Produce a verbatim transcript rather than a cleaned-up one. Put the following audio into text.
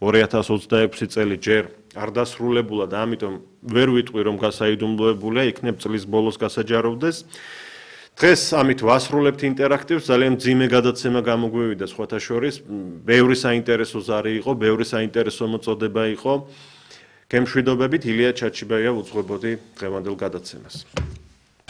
ორი ათას ოცდაექვსი წელი ჯერ არ დასრულებულა და ამიტომ ვერ ვიტყვი რომ გასაიდუმლოებულია, იქნებ წლის ბოლოს გასაჯაროვდეს. დღეს ამით ვასრულებთ ინტერაქტივს, ძალიან მძიმე გადაცემა გამოგვივიდა სხვათა შორის, ბევრი საინტერესო ზარი იყო, ბევრი საინტერესო მოწოდება იყო. გემშვიდობებით, ილია ჩაჩიბაია უძღვებოდი დღევანდელ გადაცემას.